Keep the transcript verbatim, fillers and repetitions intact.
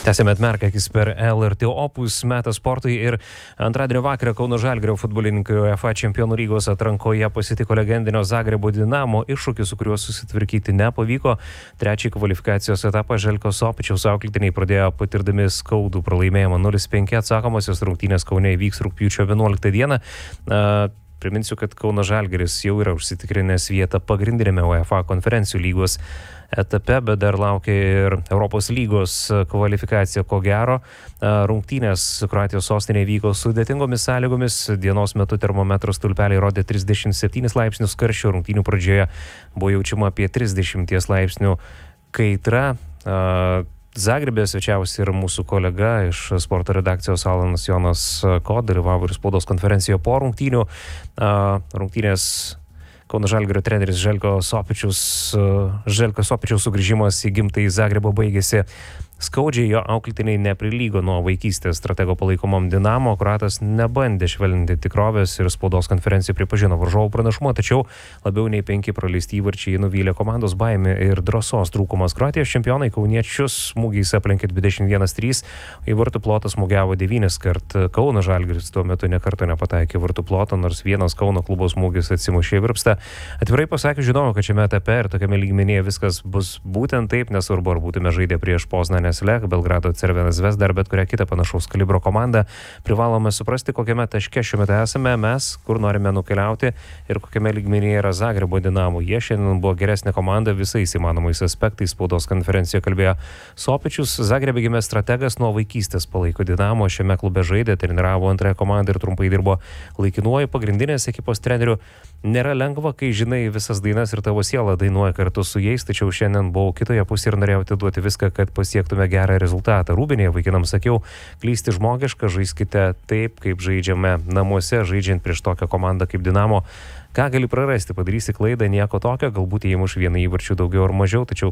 Tęsėme atmerkakis per L R T Opus, metas sportui ir antradienio vakarą Kauno Žalgirio futbolininkai UEFA Čempionų lygos atrankoje pasitiko legendinio Zagrebo Dinamo. Iššūkis, su kuriuo susitvarkyti nepavyko. Trečiąjį kvalifikacijos etapą Željko Sopičiaus auklėtiniai pradėjo patirdami skaudų pralaimėjimą nulis penki. Atsakomosios rungtynės Kaune įvyks rugpjūčio vienuoliktą dieną. Uh, Priminsiu, kad Kauno Žalgiris jau yra užsitikrinęs vietą pagrindinėme UEFA konferencijų lygos etape, bet dar laukia ir Europos lygos kvalifikacija, ko gero. Rungtynės Kroatijos sostinėje vyko sudėtingomis sąlygomis. Dienos metu termometro stulpeliai rodė trisdešimt septynis laipsnius karščio. Rungtynių pradžioje buvo jaučiama apie trisdešimt laipsnių kaitra. Zagrebė svečiavosi ir mūsų kolega iš sporto redakcijos Alanas Jonas Ko, dalyvavo ir spaudos konferencijoje po rungtynių. Rungtynės Kauno Žalgirio treneris Željko Sopičius, Željko Sopičiaus sugrįžimas į gimtąjį Zagrebą baigėsi skaudžiai. Jo auklėtiniai neprilygo nuo vaikystės stratego palaikomam Dinamo. Kroatas nebandė švelninti tikrovės ir spaudos konferencijai pripažino varžovų pranašumą, tačiau labiau nei penki praleisti įvarčiai nuvylė komandos baimė ir drąsos trūkumas. Kroatijos čempionai kauniečius smūgiais aplenkė dvidešimt vienas trys, į vartų plotą smūgiavo devynis kart. Kauno Žalgiris tuo metu nekarto nepataikė vartų plotą, nors vienas Kauno klubo smūgis atsimušė į virpstą. Atvirai pasakius, žinojau, kad šiame etape ir tokiame lygmenyje viskas bus būtent taip, nesvarbu ar būtume žaidę prieš Poznanės Lech, Belgrado Cervena Zvezda ar bet kurią kitą panašaus kalibro komandą. Privalome suprasti, kokiame taške šiuo metu esame mes, kur norime nukeliauti ir kokiame lygmenyje yra Zagrebo Dinamo. Jie šiandien buvo geresnė komanda visais įmanomais aspektais. Spaudos konferencijoje kalbėjo Sopičius. Zagrebe gimęs strategas, nuo vaikystės palaiko Dinamo, šiame klube žaidė, treniravo antrąją komandą ir trumpai dirbo laikinuoju pagrindinės ekipos treneriu. Nėra lengva, kai žinai visas dainas ir tavo siela dainuoja kartu su jais, tačiau šiandien buvau kitoje pusėje ir norėjau atiduoti viską, kad pasiektume gerą rezultatą. Rūbinėje vaikinams sakiau, klysti žmogiška, žaiskite taip, kaip žaidžiame namuose, žaidžiant prieš tokią komandą kaip Dinamo. Ką gali prarasti, padarysi klaidą, nieko tokio, galbūt įmuš vieną įvarčių daugiau ar mažiau, tačiau